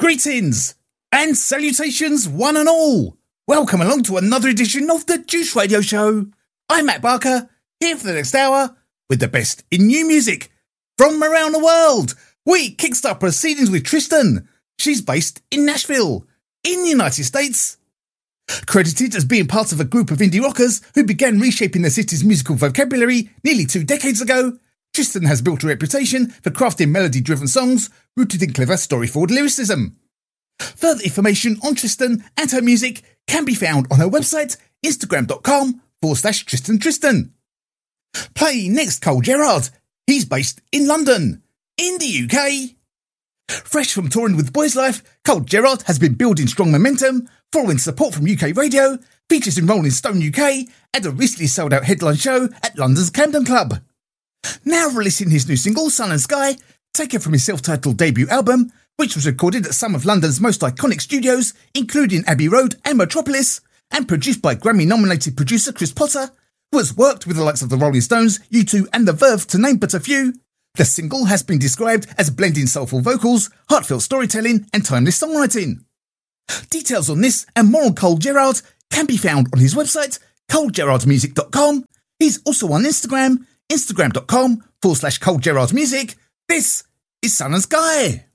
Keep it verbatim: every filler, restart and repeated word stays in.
Greetings and salutations, one and all. Welcome along to another edition of the Juice Radio Show. I'm Matt Barker, here for the next hour with the best in new music from around the world. We kickstart proceedings with Tristan. She's based in Nashville, in the United States. Credited as being part of a group of indie rockers who began reshaping the city's musical vocabulary nearly two decades ago, Tristan has built a reputation for crafting melody-driven songs rooted in clever story-forward lyricism. Further information on Tristan and her music can be found on her website, instagram.com forward slash Tristan Tristan. Playing next, Cole Gerard. He's based in London, in the U K. Fresh from touring with Boys Life, Cole Gerard has been building strong momentum, following support from U K radio, features in Rolling Stone U K, and a recently sold-out headline show at London's Camden Club. Now releasing his new single, Sun and Sky, taken from his self-titled debut album, which was recorded at some of London's most iconic studios, including Abbey Road and Metropolis, and produced by Grammy-nominated producer Chris Potter, who has worked with the likes of the Rolling Stones, U two and The Verve, to name but a few. The single has been described as blending soulful vocals, heartfelt storytelling, and timeless songwriting. Details on this and more on Cole Gerard can be found on his website, cole gerard music dot com. He's also on Instagram, instagram.com forward slash Cole Gerard Music. This is Sun and Sky.